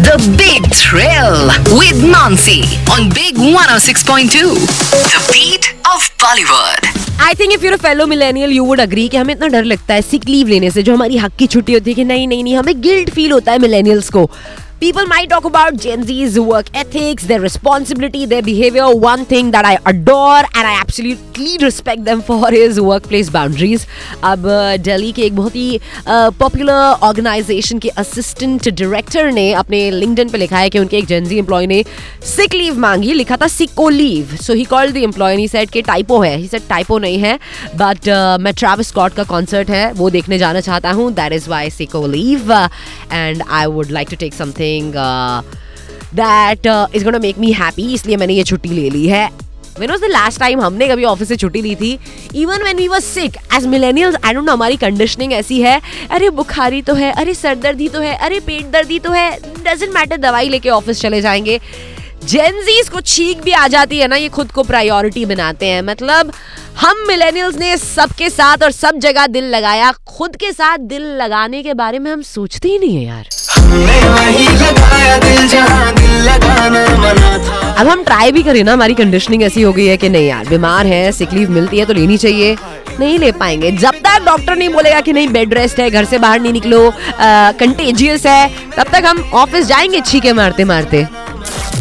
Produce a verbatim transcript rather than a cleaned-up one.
The Big Thrill with Nancy on Big one oh six point two. The beat of Bollywood. I think if you're a fellow millennial you would agree कि हमें इतना डर लगता है sick leave लेने से, जो हमारी हक की छुट्टी होती है कि नहीं नहीं नहीं हमें गिल्ट फील होता है मिलेनियल्स को. People might talk about Gen Z's work ethics, their responsibility, their behavior. One thing that I adore and I absolutely respect them for is workplace boundaries. अब दिल्ली के एक बहुत ही पॉपुलर ऑर्गेनाइजेशन के assistant director ने अपने LinkedIn पे लिखा है कि उनके एक Gen Z एम्प्लॉय ने सिक लीव मांगी, लिखा था सिको leave. So he called the employ and he said कि टाइपो है. ही सेड टाइपो नहीं है, बट uh, मैं ट्रैविस स्कॉट का कॉन्सर्ट है वो देखने जाना चाहता हूँ. That is why सिको leave and I would like to take something Uh, that uh, is gonna make me happy, इसलिए मैंने ये छुट्टी ले ली है. When was the last time हमने कभी ऑफिस से छुट्टी ली थी? Even when we were sick as millennials, I don't know, हमारी कंडीशनिंग ऐसी है, अरे बुखारी तो है, अरे सरदर्दी तो है, अरे पेट दर्दी तो है, doesn't matter, दवाई लेके ऑफिस चले जाएंगे. Gen Z's को छींक भी आ जाती है ना, ये खुद को प्रायोरिटी बनाते हैं. मतलब हम मिलेनियल्स ने सबके साथ और सब जगह दिल लगाया, खुद के साथ दिल लगाने के बारे में हम सोचते ही नहीं है यार. लगाया दिल जहां दिल लगाना मना था. अब हम ट्राई भी करें ना, हमारी कंडीशनिंग ऐसी हो गई है कि नहीं यार बीमार है, सिक लीव मिलती है तो लेनी चाहिए, नहीं ले पाएंगे. जब तक डॉक्टर नहीं बोलेगा कि नहीं बेड रेस्ट है, घर से बाहर नहीं निकलो, कंटेजियस है, तब तक हम ऑफिस जाएंगे छींके मारते मारते.